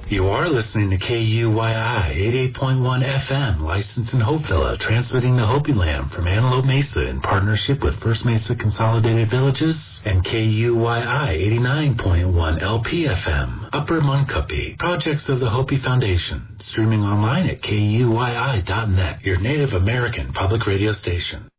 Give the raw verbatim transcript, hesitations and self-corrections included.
You are listening to K U Y I eighty-eight point one F M, licensed in Hopevilla, transmitting to Hopi Land from Antelope Mesa in partnership with First Mesa Consolidated Villages and K U Y I eighty-nine point one L P F M, Upper Muncupi, projects of the Hopi Foundation, streaming online at K U Y I dot net, your Native American public radio station.